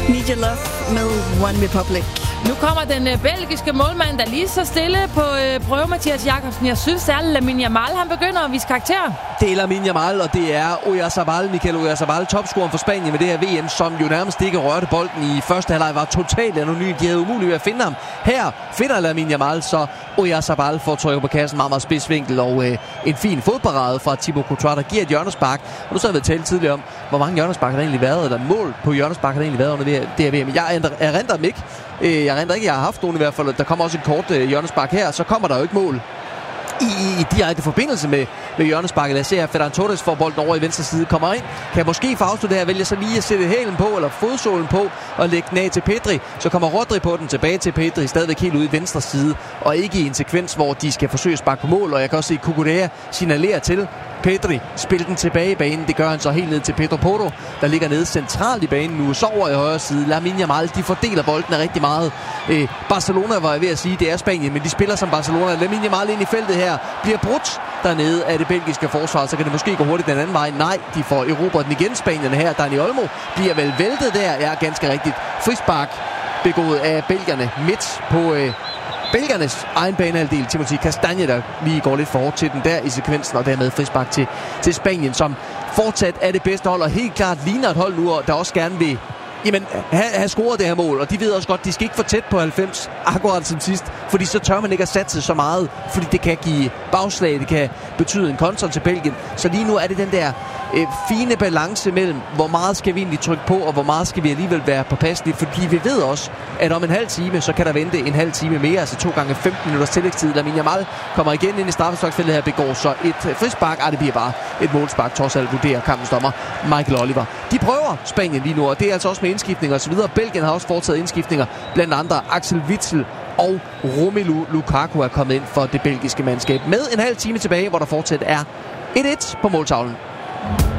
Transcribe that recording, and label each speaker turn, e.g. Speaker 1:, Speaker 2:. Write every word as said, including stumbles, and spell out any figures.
Speaker 1: Need Your Love med One Republic.
Speaker 2: Nu kommer den øh, belgiske målmand, der lige så stille på øh, prøve, Mathias Jakobsen. Jeg synes særligt, at Lamine Yamal, han begynder at vise karakter.
Speaker 3: Det er Lamine Yamal, og det er Oyarzabal, Mikel Oyarzabal, topscoren for Spanien med det her V M, som jo nærmest ikke rørte bolden i første halvleg, var totalt anonym. De havde umuligt ved at finde ham. Her finder Lamine Yamal, så Oyarzabal får trykket på kassen, meget, meget spidsvinkel, og øh, en fin fodparade fra Thibaut Courtois, der giver et hjørnespark. Og nu så har vi talt tidligere om, hvor mange hjørnespark har der egentlig været, eller mål på hjørnespark har der egentlig været under det her V M. Jeg erindrer dem ikke. Jeg erindrer ikke, jeg har haft nogen i hvert fald. Der kommer også en kort øh, hjørnespark her, så kommer der jo ikke mål i, i, i direkte forbindelse med, med hjørnesparket. Lad os se her, Ferran Torres får bolden over i venstre side, kommer ind, kan måske få afslutte det her, vælger så lige at sætte hælen på, eller fodsålen på, og lægge den af til Pedri. Så kommer Rodri på den, tilbage til Pedri, stadigvæk helt ude i venstre side, og ikke i en sekvens, hvor de skal forsøge at sparke på mål. Og jeg kan også se Cucurella signalerer til Pedri, spil den tilbage i banen. Det gør han så helt ned til Pedro Porro, der ligger nede centralt i banen nu, så over i højre side. Lamine Yamal, de fordeler bolden rigtig meget. Øh, Barcelona var jeg ved at sige, det er Spanien, men de spiller som Barcelona. Lamine Yamal ind i feltet her, bliver brudt dernede af det belgiske forsvar, så kan det måske gå hurtigt den anden vej. Nej, de får erobret den igen, Spanierne her. Dani Olmo bliver vel væltet der, ja, ganske rigtigt. Frispark begået af belgierne midt på øh, belgernes egen banehalvdel. Timothy Castagne, der lige går lidt for hårdt til den der i sekvensen, og dermed frispark til, til Spanien, som fortsat er det bedste hold, og helt klart ligner et hold nu, og der også gerne vil jamen, have, have scoret det her mål. Og de ved også godt, de skal ikke for tæt på halvfems, akkurat som sidst, fordi så tør man ikke at satse så meget, fordi det kan give bagslag, det kan betyde en kontra til Belgien. Så lige nu er det den der øh, fine balance mellem, hvor meget skal vi egentlig trykke på, og hvor meget skal vi alligevel være påpasselige, fordi vi ved også, at om en halv time, så kan der vente en halv time mere, altså to gange femten minutters tillægstid. Lamine Yamal kommer igen ind i straffesparksfeltet her, begår så et frispark, og det bliver bare et målspark, trods alt vurderer kampens dommer Michael Oliver. De prøver Spanien lige nu, og det er altså også med indskiftninger og så videre. Belgien har også foretaget indskiftninger, blandt andre Axel Witsel og Romelu Lukaku er kommet ind for det belgiske mandskab med en halv time tilbage, hvor der fortsat er et et på måltavlen.